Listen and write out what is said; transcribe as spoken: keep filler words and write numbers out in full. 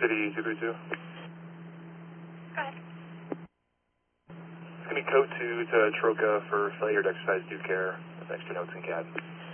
City two three two. Go ahead. It's going to be code two to Troca for failure to exercise due care with extra notes in C A D.